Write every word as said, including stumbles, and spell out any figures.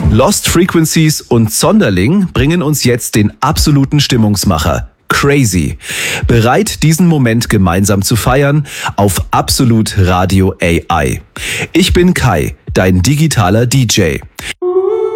Lost Frequencies und Zonderling bringen uns jetzt den absoluten Stimmungsmacher. Crazy. Bereit, diesen Moment gemeinsam zu feiern auf Absolut Radio A I. Ich bin Kai, dein digitaler D J.